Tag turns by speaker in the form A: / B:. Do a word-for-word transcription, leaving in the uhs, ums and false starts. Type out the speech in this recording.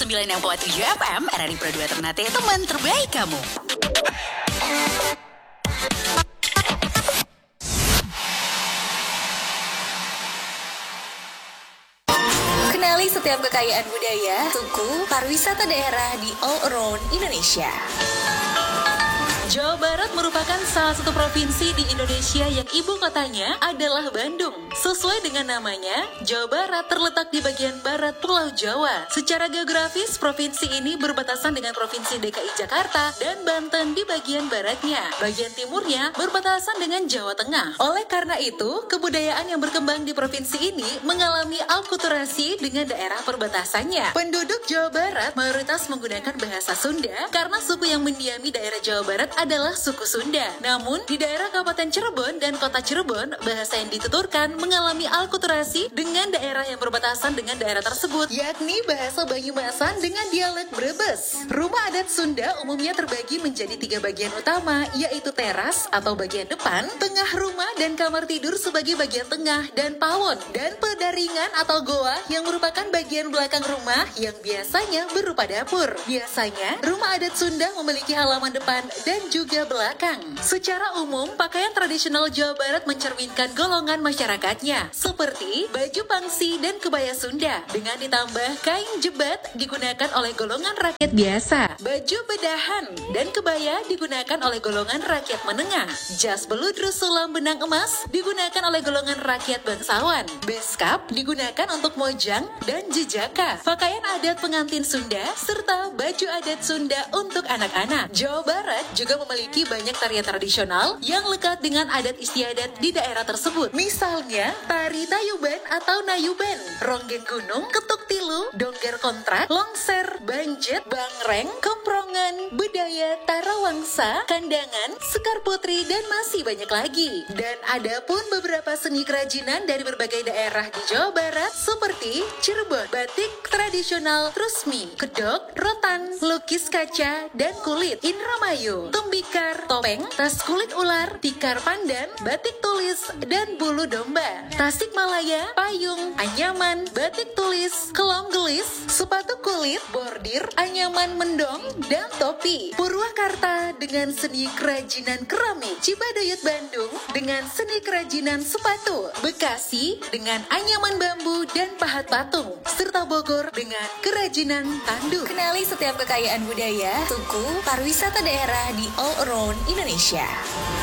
A: sembilan enam koma tujuh F M, R R I Pro dua Ternate, teman terbaik kamu.
B: Kenali setiap kekayaan budaya, suku, pariwisata daerah di all around Indonesia.
C: Jawa Barat merupakan salah satu provinsi di Indonesia yang ibu kotanya adalah Bandung. Sesuai dengan namanya, Jawa Barat terletak di bagian barat Pulau Jawa. Secara geografis, provinsi ini berbatasan dengan Provinsi D K I Jakarta dan Banten di bagian baratnya. Bagian timurnya berbatasan dengan Jawa Tengah. Oleh karena itu, kebudayaan yang berkembang di provinsi ini mengalami alkulturasi dengan daerah perbatasannya. Penduduk Jawa Barat mayoritas menggunakan bahasa Sunda karena suku yang mendiami daerah Jawa Barat adalah suku Sunda. Namun, di daerah Kabupaten Cirebon dan Kota Cirebon, bahasa yang dituturkan mengalami alkulturasi dengan daerah yang berbatasan dengan daerah tersebut, yakni bahasa Banyumasan dengan dialek Brebes. Rumah adat Sunda umumnya terbagi menjadi tiga bagian utama, yaitu teras atau bagian depan, tengah rumah dan kamar tidur sebagai bagian tengah, dan pawon, dan pedaringan atau goa yang merupakan bagian belakang rumah yang biasanya berupa dapur. Biasanya, rumah adat Sunda memiliki halaman depan dan juga belakang. Secara umum, pakaian tradisional Jawa Barat mencerminkan golongan masyarakatnya, seperti baju pangsi dan kebaya Sunda, dengan ditambah kain jebat digunakan oleh golongan rakyat biasa. Baju bedahan dan kebaya digunakan oleh golongan rakyat menengah. Jas beludru sulam benang emas digunakan oleh golongan rakyat bangsawan. Beskap digunakan untuk mojang dan jejaka. Pakaian adat pengantin Sunda serta baju adat Sunda untuk anak-anak. Jawa Barat juga memiliki banyak tarian tradisional yang lekat dengan adat istiadat di daerah tersebut. Misalnya, tari Tayuban atau Nayuban, ronggeng gunung, ketuk tilu, dongger kontrak, longser, banjet, bangreng, kemprongan, budaya Tarawangsa, kandangan, sekar putri, dan masih banyak lagi. Dan ada pun beberapa seni kerajinan dari berbagai daerah di Jawa Barat seperti Cirebon, batik tradisional Trusmi, kedok, rotan, lukis kaca, dan kulit, Indramayu, tembikar, topeng, tas kulit ular, tikar pandan, batik tulis, dan bulu domba. Tasikmalaya, payung, anyaman, batik tulis, kelom gelis, sepatu kulit, bordir, anyaman mendong, dan topi. Purwakarta dengan seni kerajinan keramik. Cibaduyut Bandung dengan seni kerajinan sepatu. Bekasi dengan anyaman bambu dan pahat patung. Serta Bogor dengan kerajinan tanduk.
B: Kenali setiap kekayaan budaya, suku, pariwisata daerah di all around Indonesia.